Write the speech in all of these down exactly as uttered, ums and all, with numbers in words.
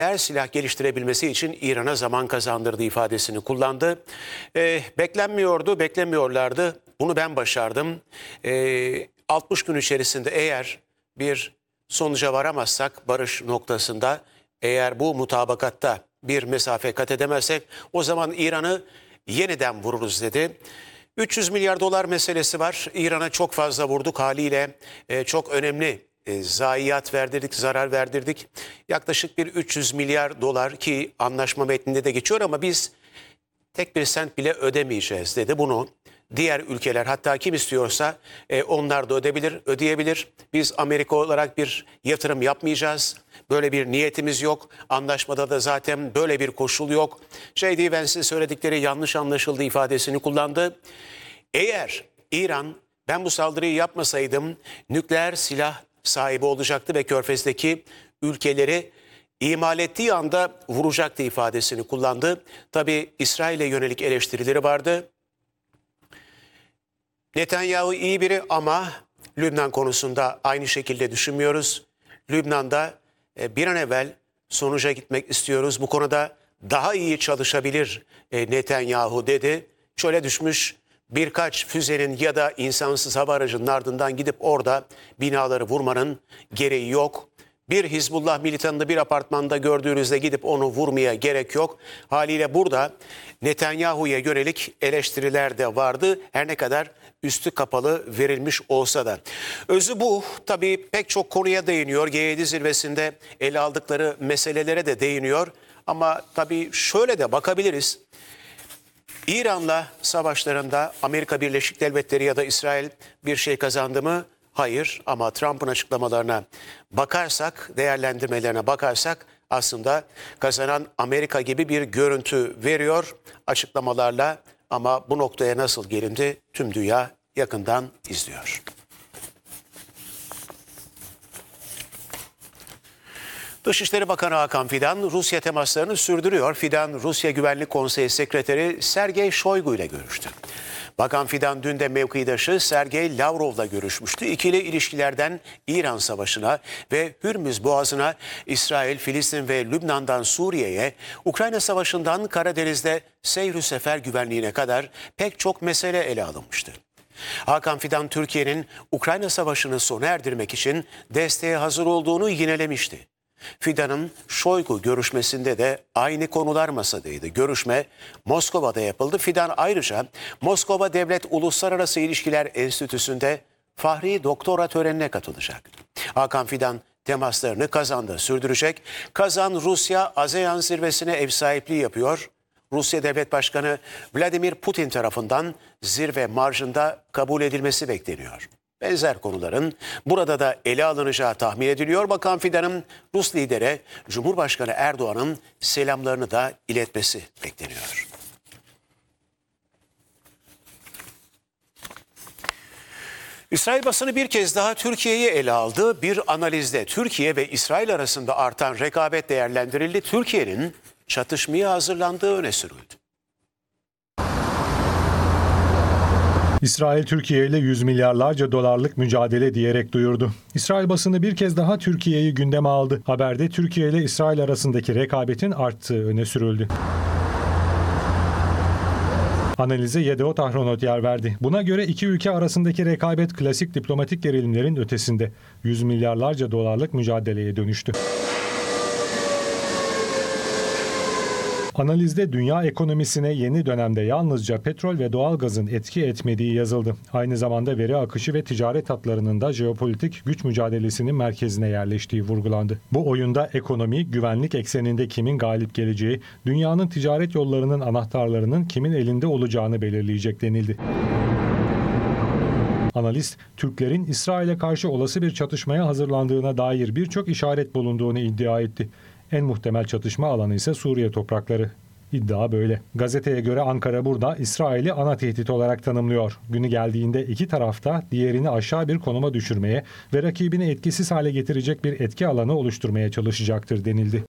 Her silah geliştirebilmesi için İran'a zaman kazandırdığı ifadesini kullandı. E, beklenmiyordu, beklemiyorlardı. Bunu ben başardım. E, altmış gün içerisinde eğer bir sonuca varamazsak barış noktasında, eğer bu mutabakatta bir mesafe kat edemezsek o zaman İran'ı yeniden vururuz dedi. üç yüz milyar dolar meselesi var. İran'a çok fazla vurduk haliyle e, çok önemli e, zayiat verdirdik, zarar verdirdik. Yaklaşık bir üç yüz milyar dolar ki anlaşma metninde de geçiyor ama biz tek bir sent bile ödemeyeceğiz dedi. Bunu diğer ülkeler, hatta kim istiyorsa e, onlar da ödebilir, ödeyebilir. Biz Amerika olarak bir yatırım yapmayacağız. Böyle bir niyetimiz yok. Anlaşmada da zaten böyle bir koşul yok. J D Vance'in söyledikleri yanlış anlaşıldı ifadesini kullandı. Eğer İran ben bu saldırıyı yapmasaydım nükleer silah sahibi olacaktı ve Körfez'deki ülkeleri imal ettiği anda vuracaktı ifadesini kullandı. Tabii İsrail'e yönelik eleştirileri vardı. Netanyahu iyi biri ama Lübnan konusunda aynı şekilde düşünmüyoruz. Lübnan'da bir an evvel sonuca gitmek istiyoruz. Bu konuda daha iyi çalışabilir Netanyahu dedi. Şöyle düşmüş, birkaç füzenin ya da insansız hava aracının ardından gidip orada binaları vurmanın gereği yok. Bir Hizbullah militanını bir apartmanda gördüğünüzde gidip onu vurmaya gerek yok. Haliyle burada Netanyahu'ya yönelik eleştiriler de vardı. Her ne kadar üstü kapalı verilmiş olsa da. Özü bu. Tabii pek çok konuya değiniyor. G yedi zirvesinde ele aldıkları meselelere de değiniyor. Ama tabii şöyle de bakabiliriz. İran'la savaşlarında Amerika Birleşik Devletleri ya da İsrail bir şey kazandı mı? Hayır, ama Trump'ın açıklamalarına bakarsak, değerlendirmelerine bakarsak aslında kazanan Amerika gibi bir görüntü veriyor açıklamalarla, ama bu noktaya nasıl gelindi tüm dünya yakından izliyor. Dışişleri Bakanı Hakan Fidan Rusya temaslarını sürdürüyor. Fidan, Rusya Güvenlik Konseyi Sekreteri Sergey Shoigu ile görüştü. Bakan Fidan dün de mevkidaşı Sergey Lavrov'la görüşmüştü. İkili ilişkilerden İran Savaşı'na ve Hürmüz Boğazı'na, İsrail, Filistin ve Lübnan'dan Suriye'ye, Ukrayna Savaşı'ndan Karadeniz'de seyr-ü sefer güvenliğine kadar pek çok mesele ele alınmıştı. Hakan Fidan, Türkiye'nin Ukrayna Savaşı'nı sona erdirmek için desteğe hazır olduğunu yinelemişti. Fidan'ın Shoigu görüşmesinde de aynı konular masadaydı. Görüşme Moskova'da yapıldı. Fidan ayrıca Moskova Devlet Uluslararası İlişkiler Enstitüsü'nde Fahri Doktora törenine katılacak. Hakan Fidan temaslarını Kazan'da sürdürecek. Kazan, Rusya ASEAN zirvesine ev sahipliği yapıyor. Rusya Devlet Başkanı Vladimir Putin tarafından zirve marjında kabul edilmesi bekleniyor. Benzer konuların burada da ele alınacağı tahmin ediliyor. Bakan Fidan'ın Rus lidere Cumhurbaşkanı Erdoğan'ın selamlarını da iletmesi bekleniyor. İsrail basını bir kez daha Türkiye'yi ele aldı. Bir analizde Türkiye ve İsrail arasında artan rekabet değerlendirildi. Türkiye'nin çatışmaya hazırlandığı öne sürüldü. İsrail Türkiye ile yüz milyarlarca dolarlık mücadele diyerek duyurdu. İsrail basını bir kez daha Türkiye'yi gündeme aldı. Haberde Türkiye ile İsrail arasındaki rekabetin arttığı öne sürüldü. Analize Yedeo Tahronot yer verdi. Buna göre iki ülke arasındaki rekabet klasik diplomatik gerilimlerin ötesinde yüz milyarlarca dolarlık mücadeleye dönüştü. Analizde dünya ekonomisine yeni dönemde yalnızca petrol ve doğalgazın etki etmediği yazıldı. Aynı zamanda veri akışı ve ticaret hatlarının da jeopolitik güç mücadelesinin merkezine yerleştiği vurgulandı. Bu oyunda ekonomi, güvenlik ekseninde kimin galip geleceği, dünyanın ticaret yollarının anahtarlarının kimin elinde olacağını belirleyecek denildi. Analist, Türklerin İsrail'e karşı olası bir çatışmaya hazırlandığına dair birçok işaret bulunduğunu iddia etti. En muhtemel çatışma alanı ise Suriye toprakları. İddia böyle. Gazeteye göre Ankara burada İsrail'i ana tehdit olarak tanımlıyor. Günü geldiğinde iki taraf da diğerini aşağı bir konuma düşürmeye ve rakibini etkisiz hale getirecek bir etki alanı oluşturmaya çalışacaktır denildi.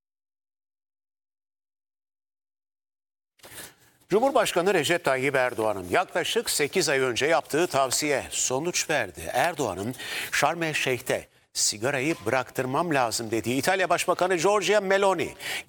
Cumhurbaşkanı Recep Tayyip Erdoğan'ın yaklaşık sekiz ay önce yaptığı tavsiye sonuç verdi. Erdoğan'ın Şarm El Şeyh'te sigarayı bıraktırmam lazım dediği İtalya Başbakanı Giorgia Meloni